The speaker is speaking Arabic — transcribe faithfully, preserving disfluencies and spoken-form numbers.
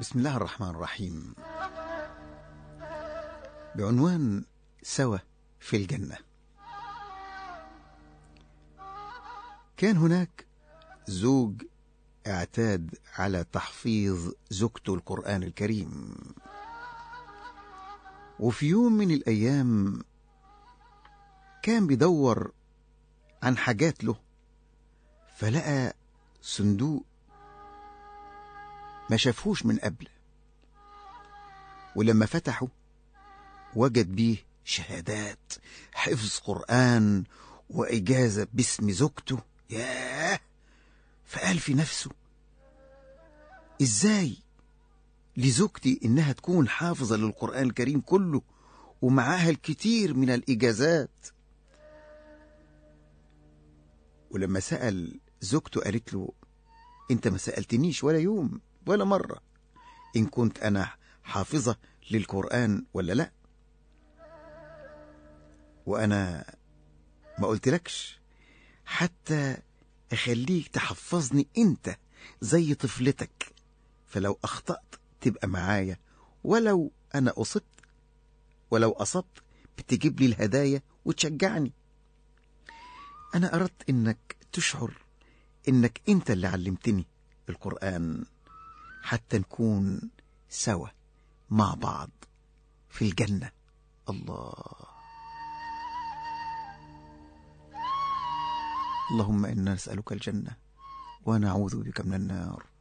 بسم الله الرحمن الرحيم. بعنوان سوا في الجنة. كان هناك زوج اعتاد على تحفيظ زوجته القرآن الكريم، وفي يوم من الأيام كان بيدور عن حاجات له، فلقى صندوق ما شافهوش من قبل، ولما فتحه وجد بيه شهادات حفظ قرآن وإجازة باسم زوجته. ياه! فقال في نفسه: إزاي لزوجتي إنها تكون حافظة للقرآن الكريم كله ومعاها الكثير من الإجازات؟ ولما سأل زوجته قالت له: أنت ما سألتنيش ولا يوم ولا مرة إن كنت أنا حافظة للقرآن ولا لا، وأنا ما قلتلكش حتى أخليك تحفظني أنت زي طفلتك، فلو أخطأت تبقى معايا، ولو أنا أصبت ولو أصبت بتجيب لي الهدايا وتشجعني. أنا أردت إنك تشعر إنك أنت اللي علمتني القرآن حتى نكون سوا مع بعض في الجنة. الله، اللهم إنا نسألك الجنة ونعوذ بك من النار.